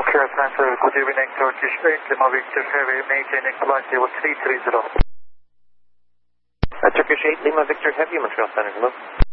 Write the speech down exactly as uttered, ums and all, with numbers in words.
Montreal Center, good evening, Turkish eight, Lima Victor Heavy, maintaining flight level three three zero. Uh, Turkish eight, Lima Victor Heavy, Montreal Center, hello.